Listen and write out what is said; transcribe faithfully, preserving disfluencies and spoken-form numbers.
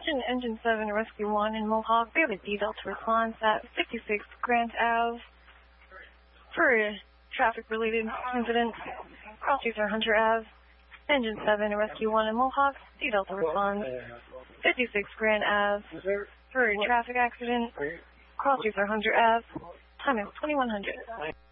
Attention Engine seven Rescue one in Mohawk. We have a D Delta response at fifty-six Grant Ave for a traffic-related incident. Cross-user Hunter Ave. Engine seven Rescue one in Mohawk. D Delta response. fifty-six Grant Ave for a traffic accident. Cross-user Hunter Ave. Time is twenty-one hundred.